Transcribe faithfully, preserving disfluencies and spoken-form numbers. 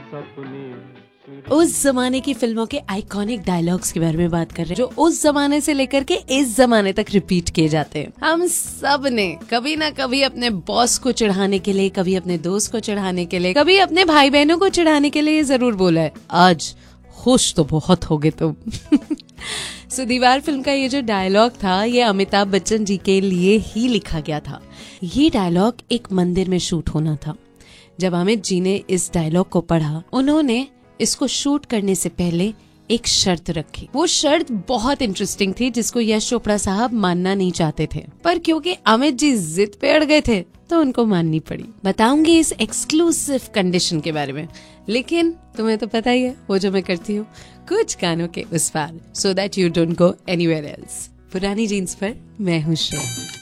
उस जमाने की फिल्मों के आइकॉनिक डायलॉग्स के बारे में बात कर रहे हैं जो उस जमाने से लेकर के इस जमाने तक रिपीट किए जाते हैं। हम सब ने कभी ना कभी अपने बॉस को चिढ़ाने के लिए, कभी अपने दोस्त को चिढ़ाने के लिए, कभी अपने भाई बहनों को चिढ़ाने के लिए जरूर बोला है, आज खुश तो बहुत होगे तुम। सो दीवार फिल्म का ये जो डायलॉग था ये अमिताभ बच्चन जी के लिए ही लिखा गया था। ये डायलॉग एक मंदिर में शूट होना था। जब अमित जी ने इस डायलॉग को पढ़ा, उन्होंने इसको शूट करने से पहले एक शर्त रखी। वो शर्त बहुत इंटरेस्टिंग थी जिसको यश चोपड़ा साहब मानना नहीं चाहते थे, पर क्योंकि अमित जी जिद पे अड़ गए थे तो उनको माननी पड़ी। बताऊंगी इस एक्सक्लूसिव कंडीशन के बारे में, लेकिन तुम्हें तो पता ही है वो जो मैं करती हूँ कुछ गानों के उस पार, so that you don't go anywhere else. पुरानी जीन्स पर मैं हूँ श्रेया।